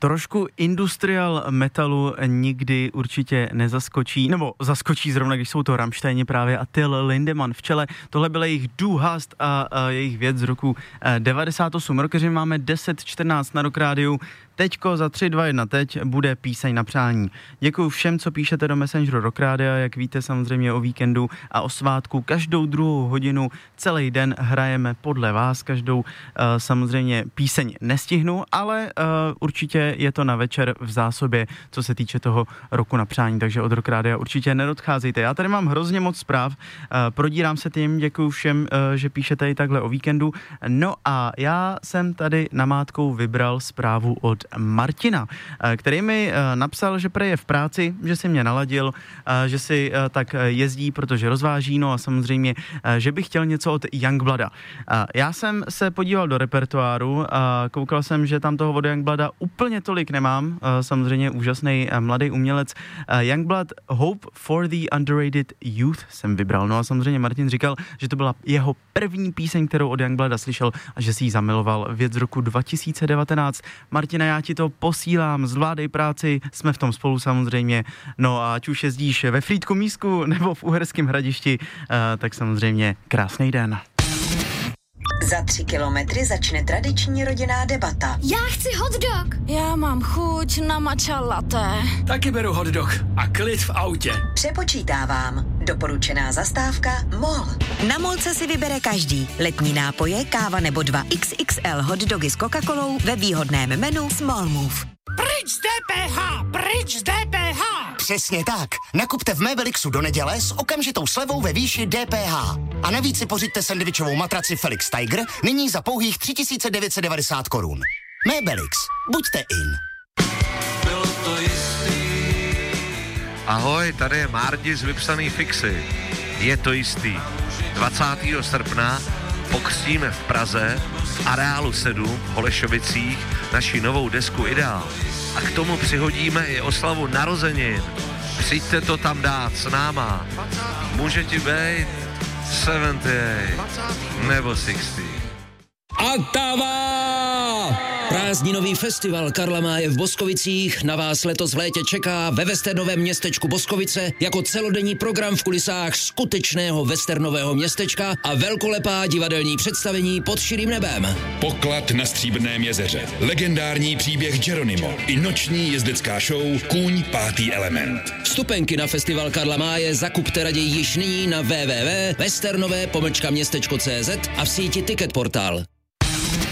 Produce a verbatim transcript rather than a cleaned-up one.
Trošku industrial metalu nikdy určitě nezaskočí, nebo zaskočí zrovna, když jsou to Rammsteini právě a Till Lindemann v čele. Tohle byl jejich Du hast a, a jejich věc z roku devadesát osm. Rockeři máme deset čtrnáct na Rock Rádiu. Teďko za tři, dva, jedna teď bude píseň na přání. Děkuju všem, co píšete do Messengeru Rock Rádia, jak víte samozřejmě o víkendu a o svátku. Každou druhou hodinu, celý den hrajeme podle vás, každou uh, samozřejmě píseň nestihnu, ale uh, určitě je to na večer v zásobě, co se týče toho roku na přání, takže od Rock Rádia určitě neodcházejte. Já tady mám hrozně moc zpráv, uh, prodírám se tím, děkuju všem, uh, že píšete i takhle o víkendu. No a já jsem tady namátkou vybral zprávu od Martina, který mi napsal, že prej je v práci, že si mě naladil, že si tak jezdí, protože rozváží, no a samozřejmě, že bych chtěl něco od Youngblooda. Já jsem se podíval do repertoáru a koukal jsem, že tam toho od Youngblooda úplně tolik nemám, samozřejmě úžasný mladý umělec. Youngblood Hope for the Underrated Youth jsem vybral, no a samozřejmě Martin říkal, že to byla jeho první píseň, kterou od Youngblooda slyšel a že si ji zamiloval, věc z roku dva tisíce devatenáct. Martina, já ti to posílám, zvládej práci, jsme v tom spolu samozřejmě, no a ať už jezdíš ve Frýdku Mísku nebo v Uherském Hradišti, tak samozřejmě krásný den. Za tři kilometry začne tradiční rodinná debata. Já chci hot dog. Já mám chuť na matcha latte. Taky beru hot dog a klid v autě. Přepočítávám. Doporučená zastávka MOL. Na Molce si vybere každý. Letní nápoje, káva nebo dva iks iks el hot dogy s Coca-Colou ve výhodném menu Small Move. Pryč z D P H! Pryč z D P H! Přesně tak. Nakupte v Mébelixu do neděle s okamžitou slevou ve výši D P H. A navíc si pořiďte sendvičovou matraci Felix Tiger nyní za pouhých tři tisíce devět set devadesát korun. Mébelix. Buďte in. Bylo to jistý. Ahoj, tady je Mardi z Vypsaný fixy. Je to jistý. dvacátého srpna pokřtíme v Praze v Areálu sedm v Holešovicích naši novou desku Ideál. A k tomu přihodíme i oslavu narozenin. Přijďte to tam dát s náma. Může ti být sedmdesát osm nebo šedesát. Ottawa! Prázdninový festival Karla Máje v Boskovicích na vás letos v létě čeká ve westernovém městečku Boskovice jako celodenní program v kulisách skutečného westernového městečka a velkolepá divadelní představení pod širým nebem. Poklad na Stříbrném jezeře, legendární příběh Geronimo i noční jezdecká show Kůň pátý element. Vstupenky na festival Karla Máje zakupte raději již nyní na w w w tečka westernové pomlčka městečko tečka cé zet a v síti Ticketportal.